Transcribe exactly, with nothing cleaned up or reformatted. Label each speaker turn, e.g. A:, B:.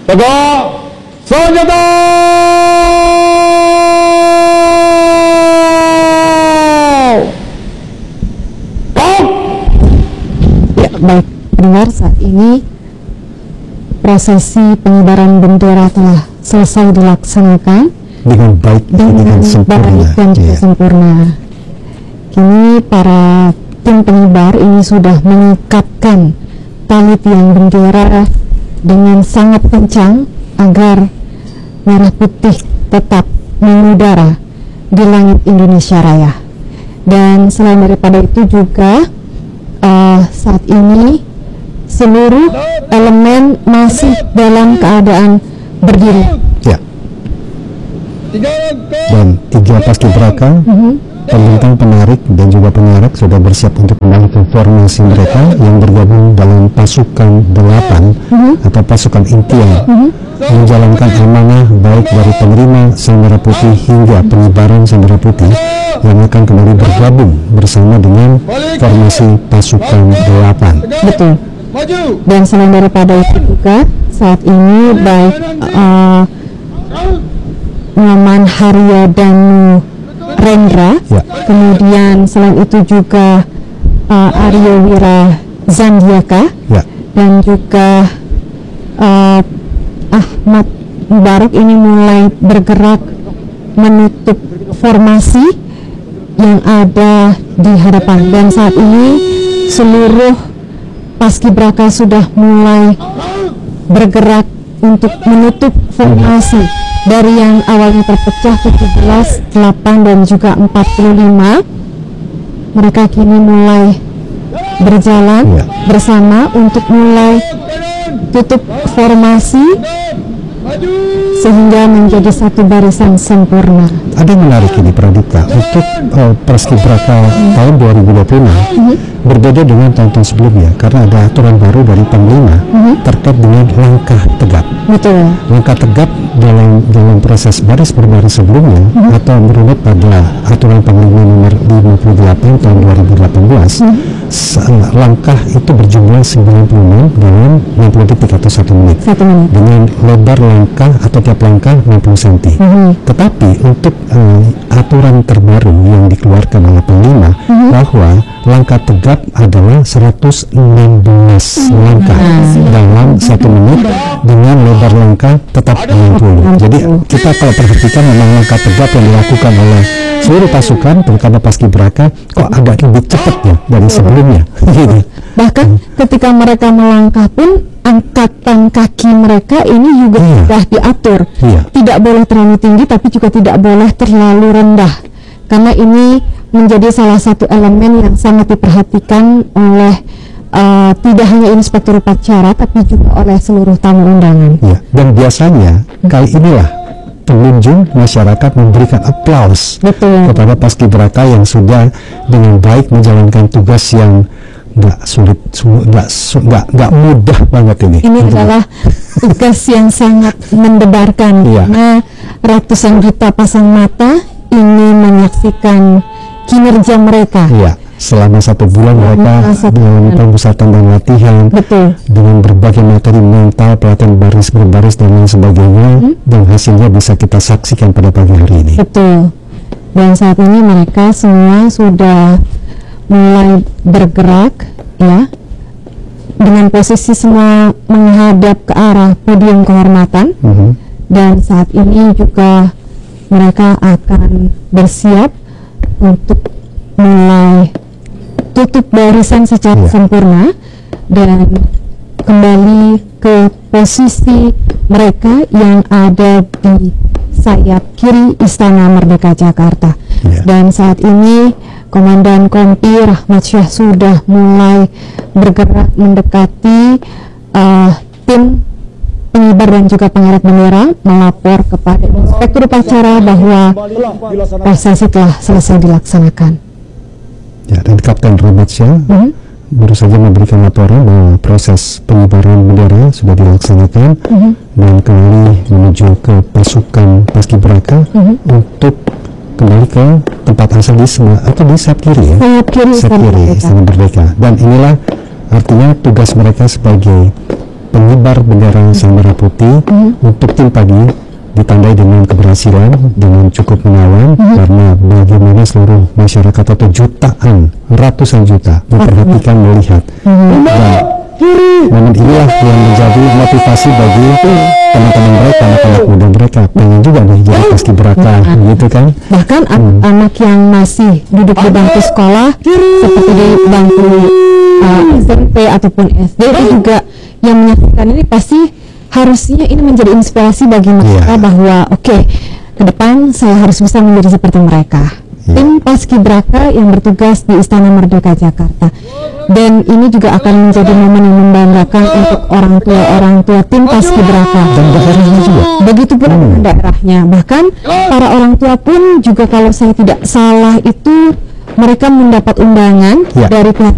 A: Tegak senjata.
B: Ya, baik pendengar, saat ini prosesi pengibaran bendera telah selesai dilaksanakan
C: dengan baik
B: dengan,
C: dengan sempurna.
B: baik dan juga
C: ya.
B: sempurna. Kini para tim pengibar ini sudah mengikatkan tali tiang bendera dengan sangat kencang agar merah putih tetap mengudara di langit Indonesia Raya. Dan selain daripada itu juga uh, saat ini seluruh elemen masih dalam keadaan berdiri.
C: Ya. Dan tiga paskibraka, mm-hmm. pembentang, penarik dan juga pengarak sudah bersiap untuk kembali ke formasi mereka yang bergabung dalam pasukan delapan mm-hmm. atau pasukan inti yang mm-hmm. menjalankan amanah baik dari penerima Sang Merah Putih hingga pengibaran Sang Merah Putih yang akan kembali bergabung bersama dengan formasi pasukan delapan.
B: Betul. Dan selain daripada itu juga saat ini baik uh, Nyoman Haryadanu Rendra, ya. Kemudian selain itu juga uh, Aryo Wira Zandiaka, ya. Dan juga uh, Ahmad Mubarak ini mulai bergerak menutup formasi yang ada di hadapan. Dan saat ini seluruh paskibraka sudah mulai bergerak untuk menutup formasi dari yang awalnya terpecah tujuh belas, delapan dan juga empat puluh lima. Mereka kini mulai berjalan ya. bersama untuk mulai tutup formasi sehingga menjadi satu barisan sempurna.
C: Ada yang menarik ini, Pradipta, untuk uh, paskibraka hmm. tahun dua ribu dua puluh lima hmm. berbeda dengan tahun-tahun sebelumnya karena ada aturan baru dari Panglima hmm. terkait dengan langkah tegap.
B: Betul.
C: Langkah tegap dalam dalam proses baris berbaris sebelumnya hmm. atau menurut pada aturan Panglima nomor lima puluh delapan tahun dua ribu delapan belas hmm. langkah itu berjumlah sembilan puluh enam dalam enam puluh detik atau satu menit.
B: Satu menit.
C: Dengan lebar langkah atau tiap langkah enam puluh sentimeter. Hmm. Tetapi untuk uh, aturan terbaru yang dikeluarkan oleh Panglima hmm. bahwa langkah tegap adalah seratus enam belas hmm. langkah hmm. dalam satu menit dengan lebar langkah tetap enam puluh. Jadi kita kalau perhatikan memang langkah tegap yang dilakukan oleh seluruh pasukan terutama paskibraka kok agak lebih cepat ya dari sebelumnya.
B: Bahkan hmm. ketika mereka melangkah pun angkatan kaki mereka ini juga iya. sudah diatur. Iya. Tidak boleh terlalu tinggi tapi juga tidak boleh terlalu rendah. Karena ini menjadi salah satu elemen yang sangat diperhatikan oleh uh, tidak hanya inspektur upacara tapi juga oleh seluruh tamu undangan.
C: Iya. Dan biasanya kali inilah pengunjung masyarakat memberikan aplaus Betul. kepada paskibraka yang sudah dengan baik menjalankan tugas yang nggak sulit, nggak nggak nggak mudah banget ini.
B: Ini Untuk adalah tugas yang sangat mendebarkan iya. karena ratusan juta pasang mata ingin menyaksikan kinerja mereka.
C: Iya. Selama satu bulan selama mereka satu dalam pemusatan dan latihan
B: Betul.
C: dengan berbagai materi mental, pelatihan baris berbaris dan lain sebagainya, hmm? dan hasilnya bisa kita saksikan pada pagi hari ini.
B: Betul. Dan saat ini mereka semua sudah mulai bergerak ya dengan posisi semua menghadap ke arah podium kehormatan mm-hmm. dan saat ini juga mereka akan bersiap untuk mulai tutup barisan secara yeah. sempurna dan kembali ke posisi mereka yang ada di sayap kiri Istana Merdeka Jakarta yeah. dan saat ini Komandan Kompi Rahmat Syah sudah mulai bergerak mendekati uh, tim pengibar dan juga pengarak bendera melapor kepada inspektur upacara bahwa prosesi telah selesai dilaksanakan.
C: Ya, dan Kapten Rahmat Syah mm-hmm. baru saja memberikan laporan bahwa proses pengibaran bendera sudah dilaksanakan mm-hmm. dan kembali menuju ke pasukan paskibraka mm-hmm. untuk kembali ke tempat asal di atau di sayap kiri ya,
B: sayap kiri
C: sayap kiri Istana Merdeka. Dan inilah artinya tugas mereka sebagai pengibar bendera Sang Merah Putih
B: Hmm.
C: untuk tim pagi ditandai dengan keberhasilan, dengan cukup menawan,
B: Hmm.
C: karena bagaimana seluruh masyarakat atau jutaan, ratusan juta memperhatikan, melihat.
B: Hmm.
C: Dan momen inilah yang menjadi motivasi bagi teman-teman mereka, anak-anak muda mereka pengen juga nih jadi paskibraka, gitu kan.
B: Bahkan an- anak yang masih duduk di bangku sekolah seperti di bangku uh, S M P ataupun S D itu juga yang menyaksikan ini pasti harusnya ini menjadi inspirasi bagi mereka
C: Iya.
B: bahwa oke, ke depan saya harus bisa menjadi seperti mereka.
C: Iya.
B: Tim Paskibraka yang bertugas di Istana Merdeka Jakarta, dan ini juga akan menjadi momen yang membanggakan untuk orang tua-orang tua tim Paskibraka
C: Dan daerahnya juga.
B: begitu pun dengan daerahnya. Bahkan para orang tua pun juga, kalau saya tidak salah itu, mereka mendapat undangan
C: Ya.
B: dari pihak